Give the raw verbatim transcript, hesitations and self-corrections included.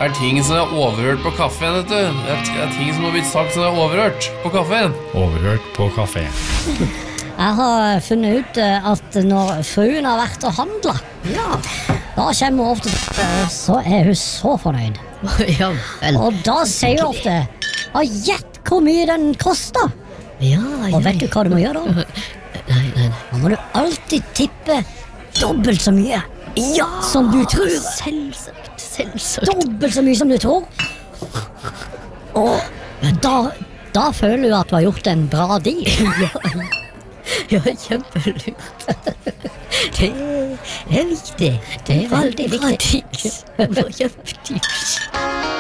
Det er ting som er overhørt på kaffen, vet du. Det er, det er ting som har blitt sagt som er overhørt på kaffen. Overhørt på kafé. Jeg har funnet ut eh, at når fruen har vært og handlet, Ja, da kommer hun ofte eh, så er hun så fornøyd. ja vel. Og da sier hun ofte, «Og gjett hvor mye den koster!» Ja, ja, Og vet du hva du må gjøre da? Nei, nei, Da må du alltid tippe dobbelt så mye ja, som du tror. Selvsagt, selvsagt. Dobbelt så mye som du tror. Og da, da føler du at du har gjort en bra deal. Ja, kjempelurt. Det er viktig. Det er veldig viktig. Bra tips. Bra kjempetips.